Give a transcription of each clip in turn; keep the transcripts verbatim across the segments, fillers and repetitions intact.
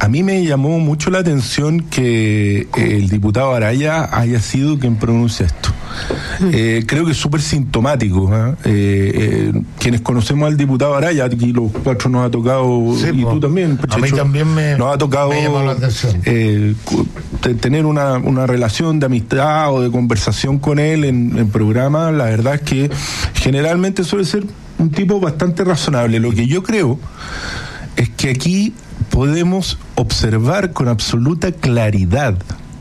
A mí me llamó mucho la atención que el diputado Araya haya sido quien pronuncia esto. Eh, creo que es súper sintomático. ¿eh? Eh, eh, quienes conocemos al diputado Araya, aquí los cuatro nos ha tocado, sí, y tú también, Pachecho, a mí también me, nos ha tocado me llamó la atención. Eh, tener una, una relación de amistad o de conversación con él en, en programa. La verdad es que generalmente suele ser un tipo bastante razonable. Lo que yo creo es que aquí podemos observar con absoluta claridad,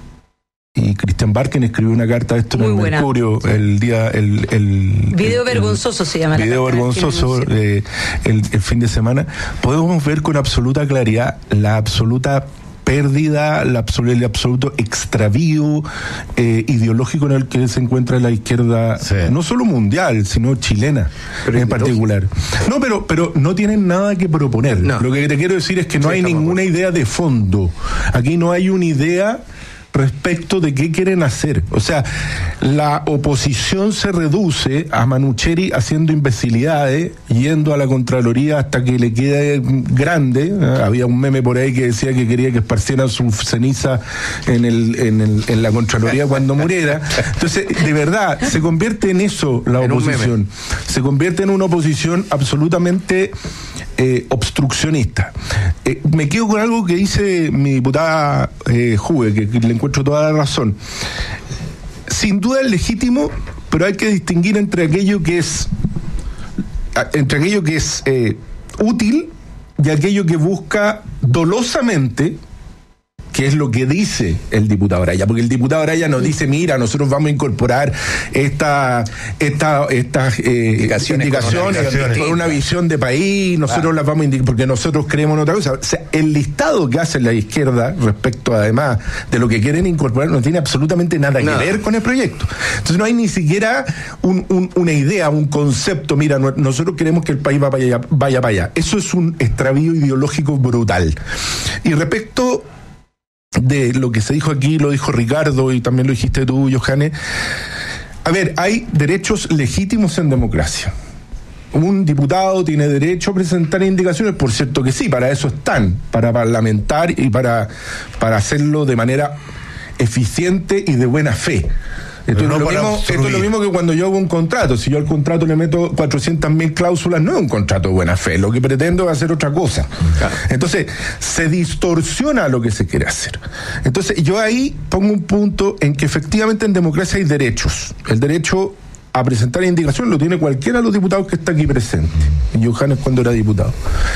y Cristian Barken escribió una carta de esto en el Mercurio el día el, el video el, vergonzoso se llama video la vergonzoso eh, el, el fin de semana. Podemos ver con absoluta claridad la absoluta pérdida, la absolu- el absoluto extravío eh, ideológico en el que se encuentra la izquierda, sí, no solo mundial, sino chilena, pero en particular. No, pero pero no tienen nada que proponer. No. Lo que te quiero decir es que no sí, hay ninguna idea de fondo. Aquí no hay una idea respecto de qué quieren hacer. O sea, la oposición se reduce a Manucheri haciendo imbecilidades, yendo a la Contraloría hasta que le quede grande. ¿eh? Había un meme por ahí que decía que quería que esparcieran su ceniza en el, en el, en la Contraloría cuando muriera. Entonces, de verdad, se convierte en eso la oposición. Se convierte en una oposición absolutamente eh, obstruccionista. Eh, me quedo con algo que dice mi diputada eh, Juve, que, que le encuentro toda la razón. Sin duda es legítimo, pero hay que distinguir entre aquello que es entre aquello que es eh, útil y aquello que busca dolosamente, que es lo que dice el diputado Araya, porque el diputado Araya nos dice, mira, nosotros vamos a incorporar esta, esta, estas eh, indicaciones, indicaciones con una visión de país, nosotros ah. las vamos a indicar, porque nosotros creemos en otra cosa. O sea, el listado que hace la izquierda respecto, además, de lo que quieren incorporar, no tiene absolutamente nada, nada. que ver con el proyecto. Entonces no hay ni siquiera un, un, una idea, un concepto, mira, no, nosotros queremos que el país vaya para allá, vaya para allá. Eso es un extravío ideológico brutal. Y respecto de lo que se dijo aquí, lo dijo Ricardo y también lo dijiste tú, Johannes. A ver, hay derechos legítimos en democracia. Un diputado tiene derecho a presentar indicaciones, por cierto que sí, para eso están, para parlamentar y para, para hacerlo de manera eficiente y de buena fe. Esto, no es lo mismo, esto es lo mismo que cuando yo hago un contrato. Si yo al contrato le meto cuatrocientas mil cláusulas, no es un contrato de buena fe. Lo que pretendo es hacer otra cosa. Claro. Entonces, se distorsiona lo que se quiere hacer. Entonces, yo ahí pongo un punto en que efectivamente en democracia hay derechos. El derecho a presentar indicación lo tiene cualquiera de los diputados que está aquí presente. Y Johannes cuando era diputado.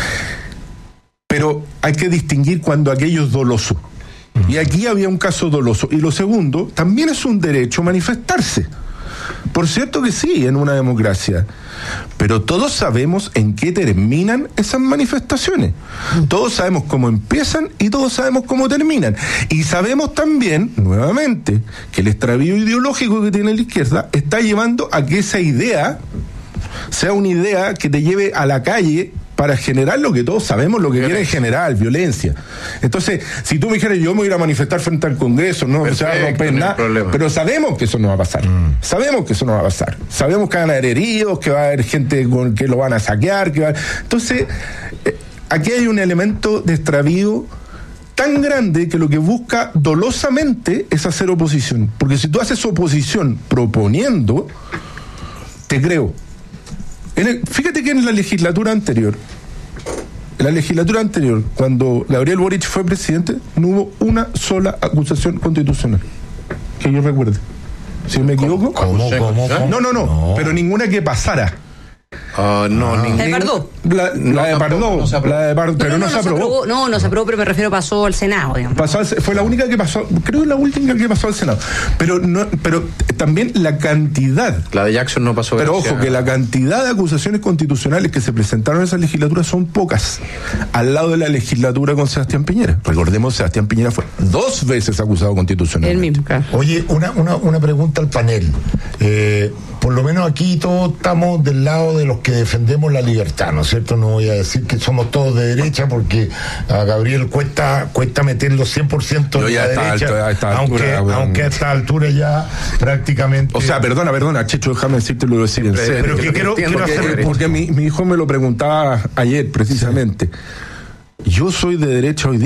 Pero hay que distinguir cuando aquello es doloso. Y aquí había un caso doloso. Y lo segundo, también es un derecho manifestarse. Por cierto que sí, en una democracia. Pero todos sabemos en qué terminan esas manifestaciones. Todos sabemos cómo empiezan y todos sabemos cómo terminan. Y sabemos también, nuevamente, que el extravío ideológico que tiene la izquierda está llevando a que esa idea sea una idea que te lleve a la calle para generar lo que todos sabemos lo que quieren generar, violencia. Entonces, si tú me dijeras, yo me voy a ir a manifestar frente al Congreso, no se va a romper nada, pero sabemos que eso no va a pasar. Mm. Sabemos que eso no va a pasar. Sabemos que van a haber heridos, que va a haber gente con que lo van a saquear, que va a... Entonces, eh, aquí hay un elemento de extravío tan grande que lo que busca dolosamente es hacer oposición. Porque si tú haces oposición proponiendo, te creo. En el, fíjate que en la legislatura anterior, en la legislatura anterior, cuando Gabriel Boric fue presidente, no hubo una sola acusación constitucional, que yo recuerde. Si me equivoco. ¿Cómo, cómo, cómo? No, no, no, no, pero ninguna que pasara. Uh, no, ah. ningún... ¿La de Pardo? La, no, la de Pardo, no se la de Pardo, no, pero no, no, no se aprobó. aprobó. No, no se aprobó, pero me refiero pasó al Senado, digamos. Pasó al, fue la única que pasó, creo que la última que pasó al Senado. Pero no, pero también la cantidad. La de Jackson no pasó. Pero ojo, que la cantidad de acusaciones constitucionales que se presentaron en esa legislatura son pocas, al lado de la legislatura con Sebastián Piñera. Recordemos, Sebastián Piñera fue dos veces acusado constitucionalmente. El mismo, claro. Oye, una, una, una pregunta al panel. Eh, por lo menos aquí todos estamos del lado de los que defendemos la libertad, ¿no es cierto? No voy a decir que somos todos de derecha, porque a Gabriel cuesta cuesta meterlo cien por ciento de la derecha, alto, a esta aunque, altura, aunque a esta altura ya prácticamente... O sea, perdona, perdona, Checho, déjame decirte lo decir en serio. Pero que quiero, quiero porque, hacer... porque mi, mi hijo me lo preguntaba ayer, precisamente. Yo soy de derecha hoy día.